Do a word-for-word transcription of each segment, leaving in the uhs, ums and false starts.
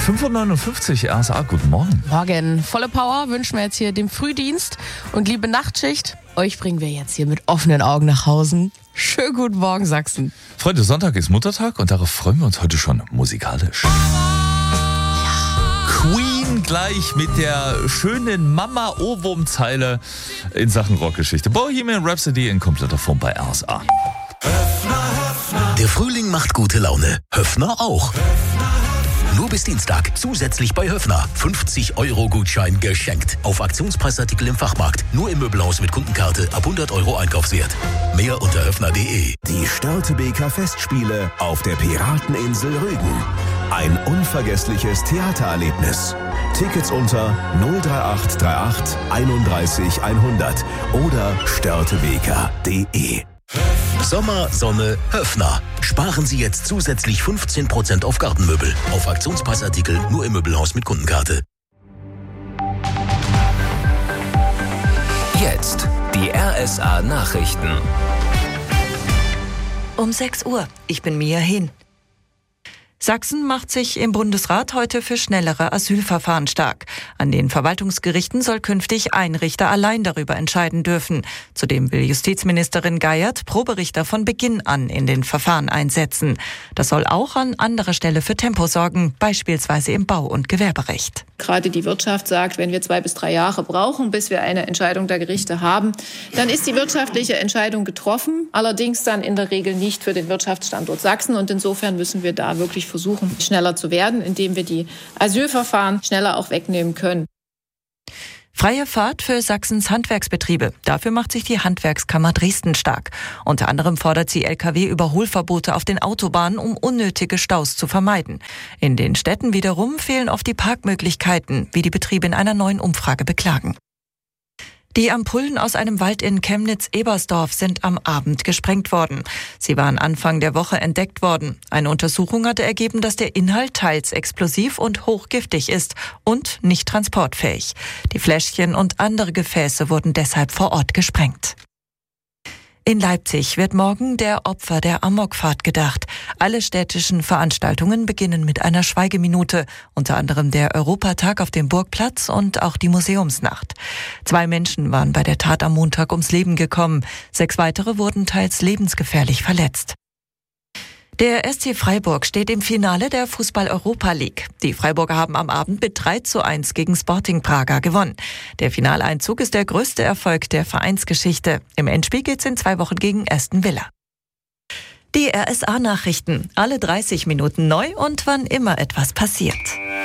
fünf Uhr neunundfünfzig, R S A, guten Morgen. Morgen. Volle Power wünschen wir jetzt hier dem Frühdienst. Und liebe Nachtschicht, euch bringen wir jetzt hier mit offenen Augen nach Hause. Schönen guten Morgen, Sachsen. Freunde, Sonntag ist Muttertag und darauf freuen wir uns heute schon musikalisch. Ja. Queen gleich mit der schönen Mama-Ohrwurm-Zeile in Sachen Rockgeschichte. Bohemian Rhapsody in kompletter Form bei R S A. Der Frühling macht gute Laune. Höffner auch. Nur bis Dienstag zusätzlich bei Höffner fünfzig Euro Gutschein geschenkt. Auf Aktionspreisartikel im Fachmarkt. Nur im Möbelhaus mit Kundenkarte ab hundert Euro Einkaufswert. Mehr unter höffner punkt de. Die Störtebeker Festspiele auf der Pirateninsel Rügen. Ein unvergessliches Theatererlebnis. Tickets unter null drei acht drei acht einunddreißig hundert oder störtebeker punkt de. Sommer, Sonne, Höffner. Sparen Sie jetzt zusätzlich fünfzehn Prozent auf Gartenmöbel. Auf Aktionspreisartikel nur im Möbelhaus mit Kundenkarte. Jetzt die R S A Nachrichten. Um sechs Uhr. Ich bin Mia Hin. Sachsen macht sich im Bundesrat heute für schnellere Asylverfahren stark. An den Verwaltungsgerichten soll künftig ein Richter allein darüber entscheiden dürfen. Zudem will Justizministerin Geiert Proberichter von Beginn an in den Verfahren einsetzen. Das soll auch an anderer Stelle für Tempo sorgen, beispielsweise im Bau- und Gewerberecht. Gerade die Wirtschaft sagt, wenn wir zwei bis drei Jahre brauchen, bis wir eine Entscheidung der Gerichte haben, dann ist die wirtschaftliche Entscheidung getroffen, allerdings dann in der Regel nicht für den Wirtschaftsstandort Sachsen. Und insofern müssen wir da wirklich versuchen, schneller zu werden, indem wir die Asylverfahren schneller auch wegnehmen können. Freie Fahrt für Sachsens Handwerksbetriebe. Dafür macht sich die Handwerkskammer Dresden stark. Unter anderem fordert sie L K W-Überholverbote auf den Autobahnen, um unnötige Staus zu vermeiden. In den Städten wiederum fehlen oft die Parkmöglichkeiten, wie die Betriebe in einer neuen Umfrage beklagen. Die Ampullen aus einem Wald in Chemnitz-Ebersdorf sind am Abend gesprengt worden. Sie waren Anfang der Woche entdeckt worden. Eine Untersuchung hatte ergeben, dass der Inhalt teils explosiv und hochgiftig ist und nicht transportfähig. Die Fläschchen und andere Gefäße wurden deshalb vor Ort gesprengt. In Leipzig wird morgen der Opfer der Amokfahrt gedacht. Alle städtischen Veranstaltungen beginnen mit einer Schweigeminute, unter anderem der Europatag auf dem Burgplatz und auch die Museumsnacht. Zwei Menschen waren bei der Tat am Montag ums Leben gekommen. Sechs weitere wurden teils lebensgefährlich verletzt. Der S C Freiburg steht im Finale der Fußball-Europa League. Die Freiburger haben am Abend mit drei zu eins gegen Sporting Braga gewonnen. Der Finaleinzug ist der größte Erfolg der Vereinsgeschichte. Im Endspiel geht's in zwei Wochen gegen Aston Villa. Die R S A-Nachrichten, alle dreißig Minuten neu und wann immer etwas passiert.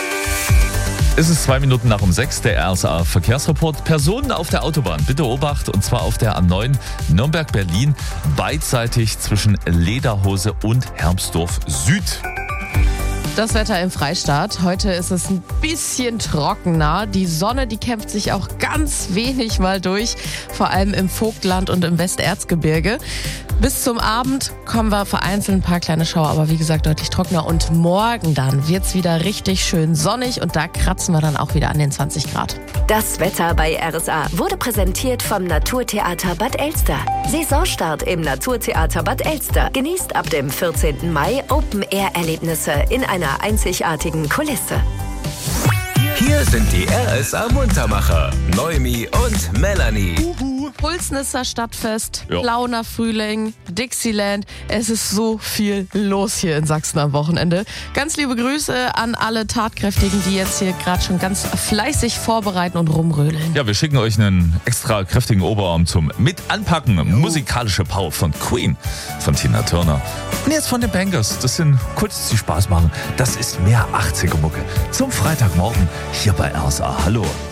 Es ist zwei Minuten nach um sechs, der R S A-Verkehrsreport. Personen auf der Autobahn, bitte Obacht, und zwar auf der A neun Nürnberg-Berlin, beidseitig zwischen Lederhose und Hermsdorf Süd. Das Wetter im Freistaat. Heute ist es ein bisschen trockener. Die Sonne, die kämpft sich auch ganz wenig mal durch, vor allem im Vogtland und im Westerzgebirge. Bis zum Abend kommen wir vereinzelt ein paar kleine Schauer, aber wie gesagt deutlich trockener. Und morgen dann wird's wieder richtig schön sonnig und da kratzen wir dann auch wieder an den zwanzig Grad. Das Wetter bei R S A wurde präsentiert vom Naturtheater Bad Elster. Saisonstart im Naturtheater Bad Elster. Genießt ab dem vierzehnten Mai Open-Air-Erlebnisse in einer einzigartigen Kulisse. Hier sind die R S A-Muntermacher, Noemi und Melanie. Pulsnisser Stadtfest, Ja. Launer Frühling, Dixieland. Es ist so viel los hier in Sachsen am Wochenende. Ganz liebe Grüße an alle Tatkräftigen, die jetzt hier gerade schon ganz fleißig vorbereiten und rumrödeln. Ja, wir schicken euch einen extra kräftigen Oberarm zum Mit anpacken. Musikalische Power von Queen, von Tina Turner. Und jetzt von den Bangers. Das sind Kunst, die Spaß machen. Das ist mehr achtziger Mucke. Zum Freitagmorgen hier bei R S A. Hallo.